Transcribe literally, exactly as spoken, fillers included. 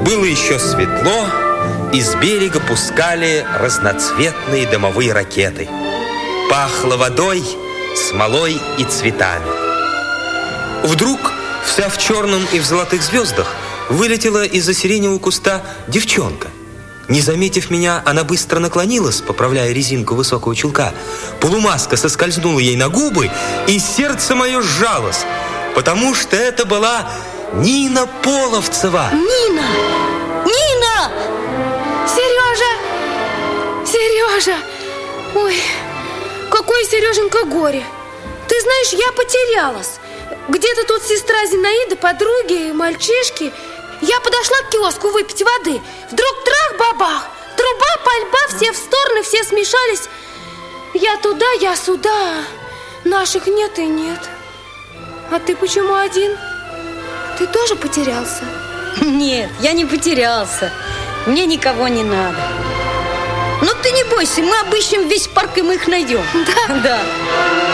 Было еще светло, и с берега пускали разноцветные дымовые ракеты. Пахло водой, смолой и цветами. Вдруг, вся в черном и в золотых звездах, вылетела из-за сиреневого куста девчонка. Не заметив меня, она быстро наклонилась, поправляя резинку высокого чулка. Полумаска соскользнула ей на губы, и сердце мое сжалось, потому что это была Нина Половцева. Нина! Нина! Сережа! Сережа! Ой, какое, Сереженька, горе! Ты знаешь, я потерялась. Где-то тут сестра Зинаида, подруги, мальчишки. Я подошла к киоску выпить воды. Вдруг трах-бабах, труба, пальба, все в стороны, все смешались. Я туда, я сюда. Наших нет и нет. А ты почему один? Ты тоже потерялся? Нет, я не потерялся. Мне никого не надо. Но ты не бойся, мы обыщем весь парк, и мы их найдем. Да? Да.